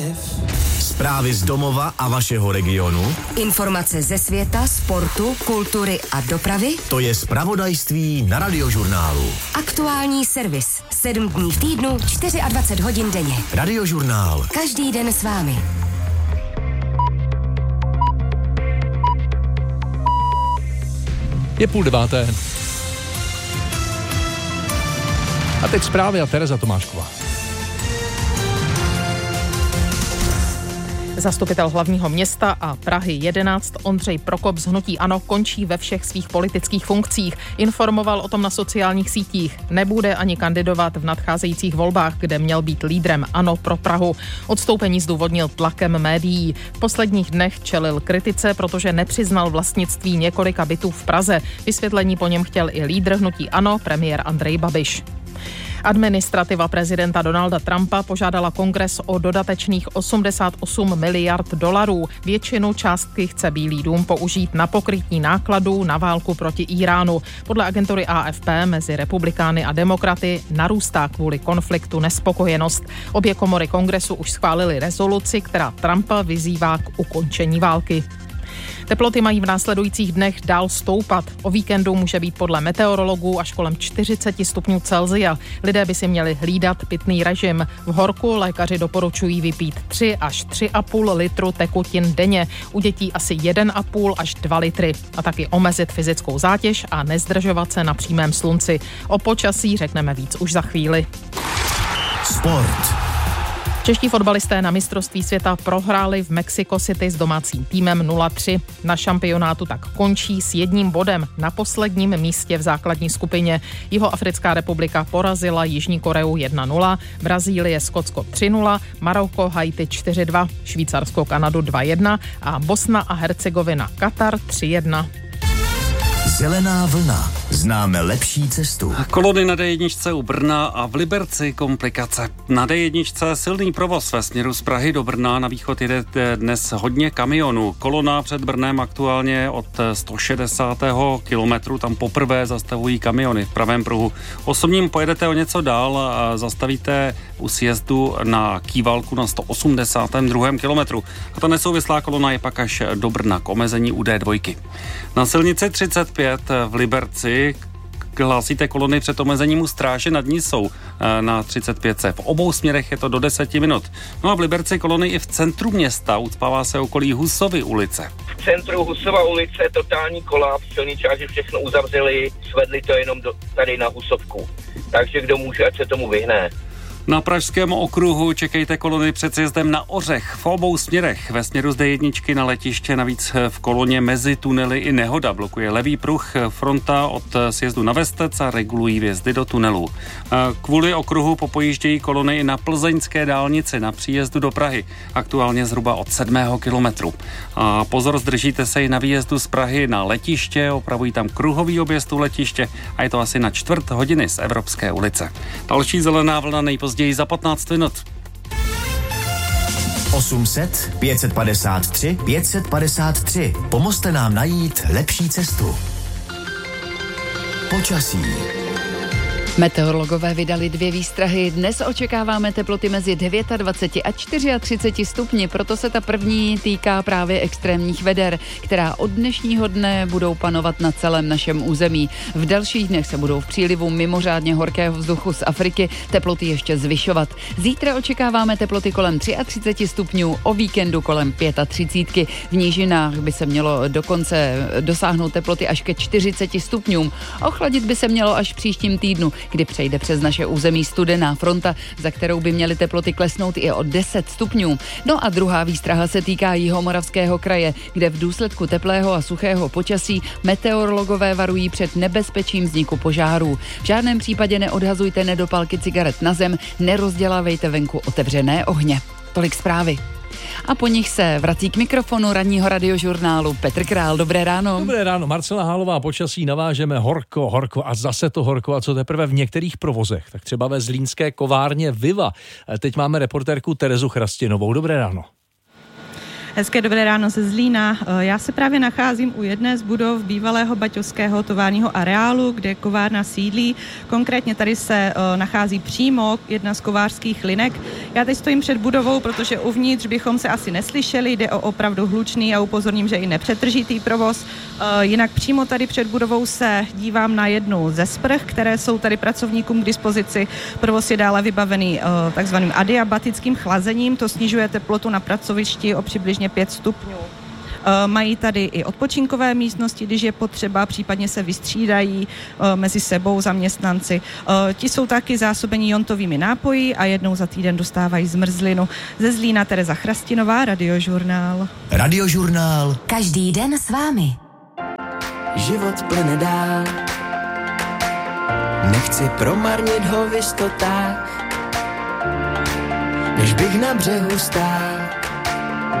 Zprávy z domova a vašeho regionu. Informace ze světa, sportu, kultury a dopravy. To je zpravodajství na Radiožurnálu. Aktuální servis. 7 dní v týdnu, 24 hodin denně. Radiožurnál. Každý den s vámi. Je 8:30. A teď zprávy a Tereza Tomášková. Zastupitel hlavního města a Prahy 11 Ondřej Prokop z hnutí ANO končí ve všech svých politických funkcích. Informoval o tom na sociálních sítích. Nebude ani kandidovat v nadcházejících volbách, kde měl být lídrem ANO pro Prahu. Odstoupení zdůvodnil tlakem médií. V posledních dnech čelil kritice, protože nepřiznal vlastnictví několika bytů v Praze. Vysvětlení po něm chtěl i lídr hnutí ANO, premiér Andrej Babiš. Administrativa prezidenta Donalda Trumpa požádala Kongres o dodatečných 88 miliard dolarů. Většinu částky chce Bílý dům použít na pokrytí nákladů na válku proti Íránu. Podle agentury AFP mezi republikány a demokraty narůstá kvůli konfliktu nespokojenost. Obě komory Kongresu už schválily rezoluci, která Trumpa vyzývá k ukončení války. Teploty mají v následujících dnech dál stoupat. O víkendu může být podle meteorologů až kolem 40 stupňů Celsia. Lidé by si měli hlídat pitný režim. V horku lékaři doporučují vypít 3 až 3,5 litru tekutin denně. U dětí asi 1,5 až 2 litry. A taky omezit fyzickou zátěž a nezdržovat se na přímém slunci. O počasí řekneme víc už za chvíli. Sport. Čeští fotbalisté na mistrovství světa prohráli v Mexico City s domácím týmem 0-3. Na šampionátu tak končí s 1 bodem na posledním místě v základní skupině. Jihoafrická republika porazila Jižní Koreu 1-0, Brazílie Skotsko 3-0, Maroko Haiti 4-2, Švýcarsko Kanadu 2-1 a Bosna a Hercegovina Katar 3-1. Zelená vlna. Známe lepší cestu. Kolony na D1 u Brna a v Liberci komplikace. Na D1 silný provoz ve směru z Prahy do Brna. Na východ jede dnes hodně kamionů. Kolona před Brnem aktuálně od 160. kilometru. Tam poprvé zastavují kamiony v pravém pruhu. Osobním pojedete o něco dál a zastavíte u sjezdu na Kývalku na 182. kilometru. A ta nesouvislá kolona je pak až do Brna k omezení u D2. Na silnici 35 v Liberci hlásíte kolony před omezením u Stráže nad Nisou na 35. V obou směrech je to do 10 minut. No a v Liberci kolony i v centru města, ucpává se okolí Husovy ulice. V centru Husova ulice totální kolaps, silničáři všechno uzavřeli, svedli to jenom tady na Husovku. Takže kdo může, ať se tomu vyhne. Na Pražském okruhu čekejte kolony před sjezdem na Ořech v obou směrech. Ve směru z D1 na letiště navíc v koloně mezi tunely i nehoda. Blokuje levý pruh, fronta od sjezdu na Vestec a regulují vjezdy do tunelů. Kvůli okruhu popojíždějí kolony i na plzeňské dálnici na příjezdu do Prahy. Aktuálně zhruba od 7. kilometru. A pozor, zdržíte se i na výjezdu z Prahy na letiště, opravují tam kruhový objezd u letiště a je to asi na 1/4 hodiny z Evropské ulice. Další zelená vlna nejpozději za 15 minut. 800 553 553. Pomozte nám najít lepší cestu. Počasí. Meteorologové vydali 2 výstrahy. Dnes očekáváme teploty mezi 29 a 34 stupni, proto se ta první týká právě extrémních veder, která od dnešního dne budou panovat na celém našem území. V dalších dnech se budou v přílivu mimořádně horkého vzduchu z Afriky teploty ještě zvyšovat. Zítra očekáváme teploty kolem 33 stupňů, o víkendu kolem 35. V nížinách by se mělo dokonce dosáhnout teploty až ke 40 stupňům. Ochladit by se mělo až v příštím týdnu, kdy přejde přes naše území studená fronta, za kterou by měly teploty klesnout i o 10 stupňů. No a druhá výstraha se týká Jihomoravského kraje, kde v důsledku teplého a suchého počasí meteorologové varují před nebezpečím vzniku požárů. V žádném případě neodhazujte nedopalky cigaret na zem, nerozdělávejte venku otevřené ohně. Tolik zprávy. A po nich se vrací k mikrofonu ranního radiožurnálu Petr Král. Dobré ráno. Dobré ráno, Marcela Hálová, počasí navážeme horko a zase to horko a co teprve v některých provozech, tak třeba ve zlínské kovárně Viva. Teď máme reportérku Terezu Chrastěnovou. Dobré ráno. Hezké dobré ráno ze Zlína. Já se právě nacházím u jedné z budov bývalého baťovského továrního areálu, kde kovárna sídlí. Konkrétně tady se nachází přímo jedna z kovářských linek. Já teď stojím před budovou, protože uvnitř bychom se asi neslyšeli, jde o opravdu hlučný a upozorním, že i nepřetržitý provoz. Jinak přímo tady před budovou se dívám na jednu ze sprch, které jsou tady pracovníkům k dispozici. Provoz je dále vybavený takzvaným adiabatickým chlazením, to snižuje teplotu na pracovišti o přibližně 5 stupňů. Mají tady i odpočinkové místnosti, když je potřeba, případně se vystřídají mezi sebou zaměstnanci. Ti jsou taky zásobení jontovými nápoji a jednou za týden dostávají zmrzlinu. Ze Zlína Tereza Chrastinová, Radiožurnál. Radiožurnál. Každý den s vámi. Život plyne dál, nechci promarnit ho v jistotách, než bych na břehu stál.